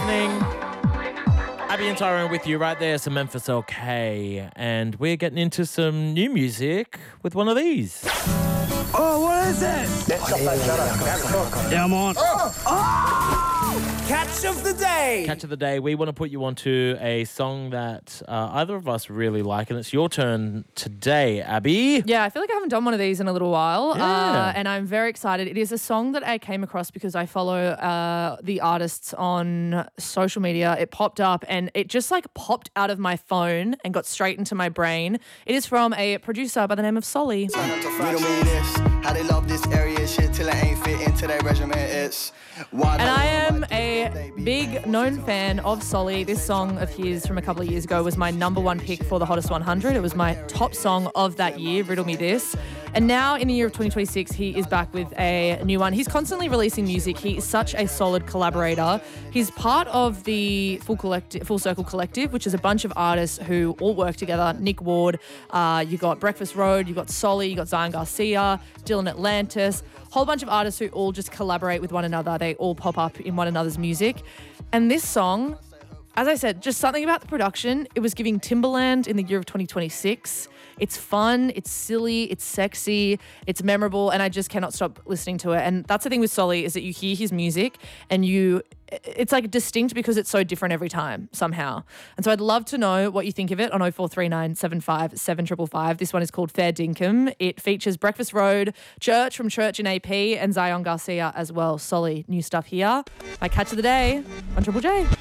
evening. Abby and Tyrone with you right there, some Memphis OK. And we're getting into some new music with one of these. Oh, what is this? Yeah, I'm on. Catch of the day. Catch of the day. We want to put you onto a song that either of us really like, and it's your turn today, Abby. Yeah, I feel like I haven't done one of these in a little while, Yeah. and I'm very excited. It is a song that I came across because I follow the artists on social media. It popped up, and it just like popped out of my phone and got straight into my brain. It is from a producer by the name of Solly. Riddle me this, how they love this area shit till it ain't fit into their regimen. It's And I am a big known fan of Solly. This song of his from a couple of years ago was my number one pick for the Hottest 100. It was my top song of that year, Riddle Me This. And now in the year of 2026, he is back with a new one. He's constantly releasing music. He is such a solid collaborator. He's part of the Full Circle Collective, which is a bunch of artists who all work together. Nick Ward, you got Breakfast Road, you got Solly, you got Zion Garcia, Dylan Atlantis, whole bunch of artists who all just collaborate with one another. They all pop up in one another's music. And this song, as I said, just something about the production. It was giving Timberland in the year of 2026. It's fun, it's silly, it's sexy, it's memorable, and I just cannot stop listening to it. And that's the thing with Solly, is that you hear his music and it's like distinct because it's so different every time somehow. And so I'd love to know what you think of it on 0439 75 7555. This one is called Fair Dinkum. It features Breakfast Road, Church from Church and AP, and Zion Garcia as well. Solly, new stuff here. My catch of the day on Triple J.